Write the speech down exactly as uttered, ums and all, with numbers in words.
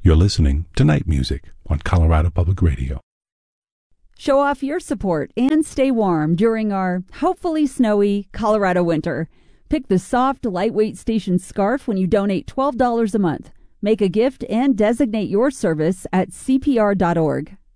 You're listening to Night Music on Colorado Public Radio. Show off your support and stay warm during our hopefully snowy Colorado winter. Pick the soft, lightweight station scarf when you donate twelve dollars a month. Make a gift and designate your service at C P R dot org.